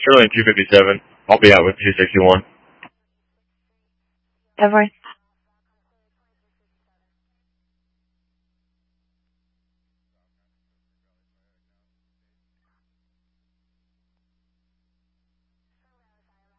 Sterling 257. I'll be out with 261. Everett